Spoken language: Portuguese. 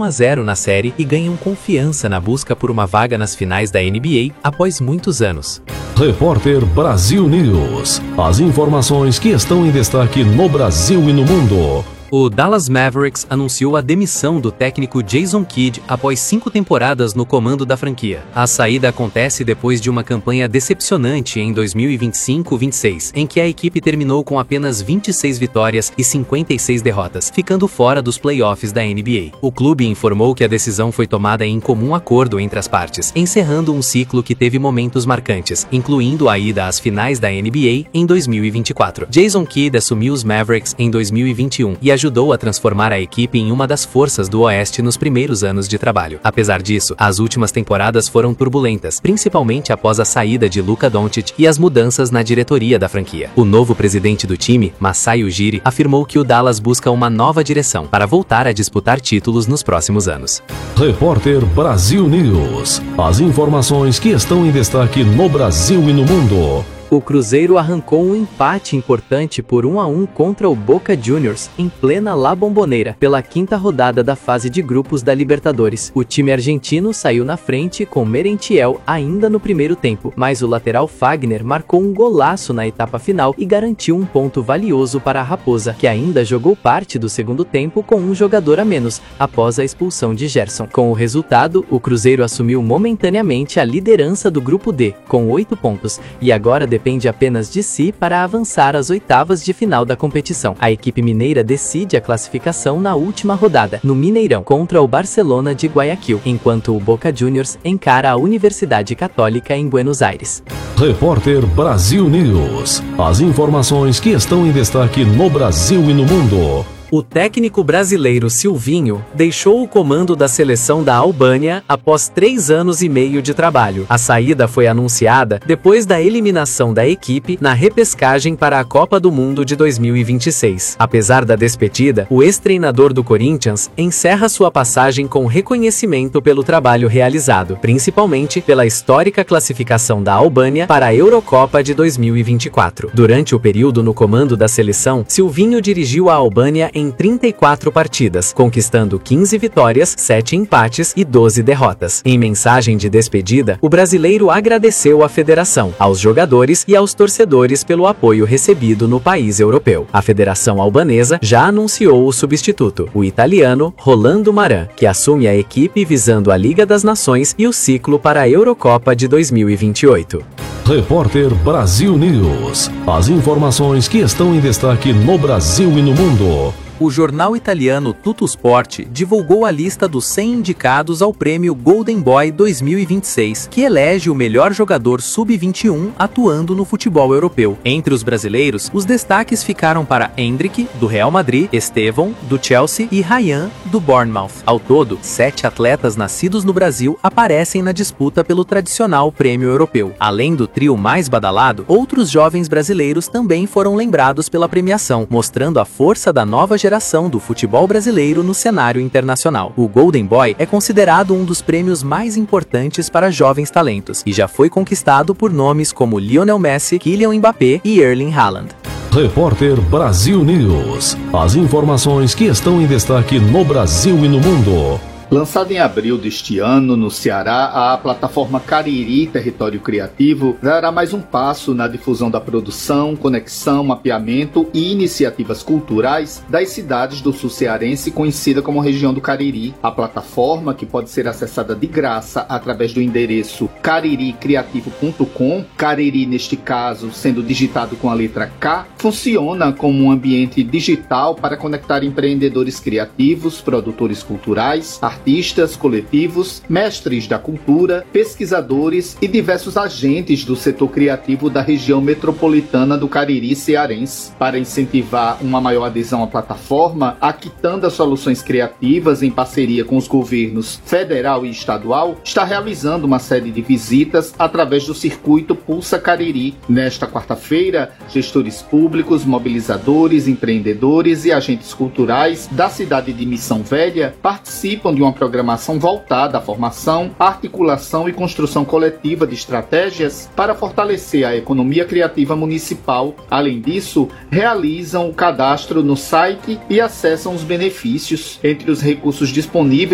1-0 na série e ganham confiança na busca por uma vaga nas finais da NBA após muitos anos. Repórter Brasil News. As informações que estão em destaque no Brasil e no mundo. O Dallas Mavericks anunciou a demissão do técnico Jason Kidd após 5 temporadas no comando da franquia. A saída acontece depois de uma campanha decepcionante em 2025-26, em que a equipe terminou com apenas 26 vitórias e 56 derrotas, ficando fora dos playoffs da NBA. O clube informou que a decisão foi tomada em comum acordo entre as partes, encerrando um ciclo que teve momentos marcantes, incluindo a ida às finais da NBA em 2024. Jason Kidd assumiu os Mavericks em 2021 e ajudou a transformar a equipe em uma das forças do Oeste nos primeiros anos de trabalho. Apesar disso, as últimas temporadas foram turbulentas, principalmente após a saída de Luka Doncic e as mudanças na diretoria da franquia. O novo presidente do time, Masai Ujiri, afirmou que o Dallas busca uma nova direção para voltar a disputar títulos nos próximos anos. Repórter Brasil News. As informações que estão em destaque no Brasil e no mundo. O Cruzeiro arrancou um empate importante por 1-1 contra o Boca Juniors, em plena La Bombonera, pela 5ª rodada da fase de grupos da Libertadores. O time argentino saiu na frente com Merentiel ainda no primeiro tempo, mas o lateral Fagner marcou um golaço na etapa final e garantiu um ponto valioso para a Raposa, que ainda jogou parte do segundo tempo com um jogador a menos, após a expulsão de Gerson. Com o resultado, o Cruzeiro assumiu momentaneamente a liderança do grupo D, com 8 pontos, e agora depende apenas de si para avançar às oitavas de final da competição. A equipe mineira decide a classificação na última rodada, no Mineirão, contra o Barcelona de Guayaquil, enquanto o Boca Juniors encara a Universidade Católica em Buenos Aires. Repórter Brasil News. As informações que estão em destaque no Brasil e no mundo. O técnico brasileiro Silvinho deixou o comando da seleção da Albânia após 3 anos e meio de trabalho. A saída foi anunciada depois da eliminação da equipe na repescagem para a Copa do Mundo de 2026. Apesar da despedida, o ex-treinador do Corinthians encerra sua passagem com reconhecimento pelo trabalho realizado, principalmente pela histórica classificação da Albânia para a Eurocopa de 2024. Durante o período no comando da seleção, Silvinho dirigiu a Albânia em 34 partidas, conquistando 15 vitórias, 7 empates e 12 derrotas. Em mensagem de despedida, o brasileiro agradeceu à federação, aos jogadores e aos torcedores pelo apoio recebido no país europeu. A Federação Albanesa já anunciou o substituto, o italiano Rolando Maran, que assume a equipe visando a Liga das Nações e o ciclo para a Eurocopa de 2028. Repórter Brasil News. As informações que estão em destaque no Brasil e no mundo. O jornal italiano Tuttosport divulgou a lista dos 100 indicados ao prêmio Golden Boy 2026, que elege o melhor jogador sub-21 atuando no futebol europeu. Entre os brasileiros, os destaques ficaram para Endrick, do Real Madrid, Estevão, do Chelsea e Ryan, do Bournemouth. Ao todo, 7 atletas nascidos no Brasil aparecem na disputa pelo tradicional prêmio europeu. Além do trio mais badalado, outros jovens brasileiros também foram lembrados pela premiação, mostrando a força da nova geração do futebol brasileiro no cenário internacional. O Golden Boy é considerado um dos prêmios mais importantes para jovens talentos e já foi conquistado por nomes como Lionel Messi, Kylian Mbappé e Erling Haaland. Repórter Brasil News. As informações que estão em destaque no Brasil e no mundo. Lançada em abril deste ano no Ceará, a plataforma Cariri Território Criativo dará mais um passo na difusão da produção, conexão, mapeamento e iniciativas culturais das cidades do sul cearense, conhecida como região do Cariri. A plataforma, que pode ser acessada de graça através do endereço cariricriativo.com, Cariri neste caso sendo digitado com a letra K, funciona como um ambiente digital para conectar empreendedores criativos, produtores culturais, artistas, coletivos, mestres da cultura, pesquisadores e diversos agentes do setor criativo da região metropolitana do Cariri cearense. Para incentivar uma maior adesão à plataforma, a Quitanda Soluções Criativas, em parceria com os governos federal e estadual, está realizando uma série de visitas através do circuito Pulsa Cariri. Nesta quarta-feira, gestores públicos, mobilizadores, empreendedores e agentes culturais da cidade de Missão Velha participam de uma programação voltada à formação, articulação e construção coletiva de estratégias para fortalecer a economia criativa municipal. Além disso, realizam o cadastro no site e acessam os benefícios. Entre os recursos disponíveis